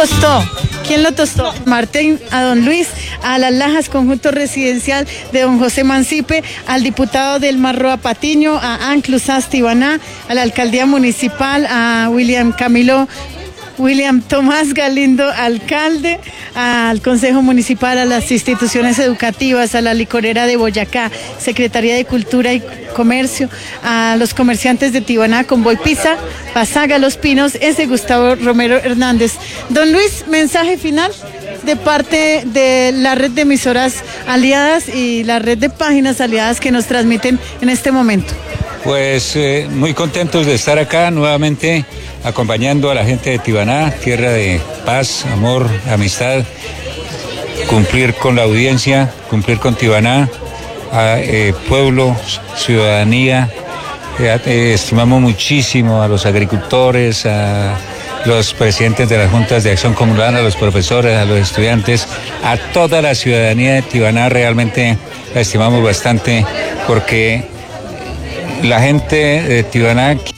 tostó? ¿Quién lo tostó? Martín, a don Luis, a Las Lajas, conjunto residencial de don José Mancipe, al diputado del Marroa Patiño, a Anclus Astibaná, a la alcaldía municipal, a William Tomás Galindo, alcalde, al Consejo Municipal, a las instituciones educativas, a la licorera de Boyacá, Secretaría de Cultura y Comercio, a los comerciantes de Tibaná, Convoy Pisa, Pasaga, Los Pinos, ese Gustavo Romero Hernández. Don Luis, mensaje final de parte de la red de emisoras aliadas y la red de páginas aliadas que nos transmiten en este momento. Pues muy contentos de estar acá nuevamente acompañando a la gente de Tibaná, tierra de paz, amor, amistad, cumplir con la audiencia, cumplir con Tibaná, pueblo, ciudadanía. Estimamos muchísimo a los agricultores, a los presidentes de las juntas de acción comunal, a los profesores, a los estudiantes, a toda la ciudadanía de Tibaná. Realmente la estimamos bastante porque la gente de Tibaná